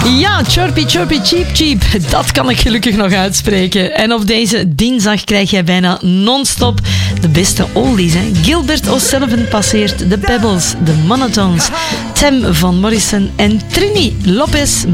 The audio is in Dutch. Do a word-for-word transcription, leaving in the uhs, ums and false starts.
Ja, chirpy, chirpy, cheap, cheap. Dat kan ik gelukkig nog uitspreken. En op deze dinsdag krijg jij bijna non-stop de beste oldies. Hè? Gilbert O'Sullivan passeert de Pebbles, de Monotones, Tem van Morrison en Trini Lopez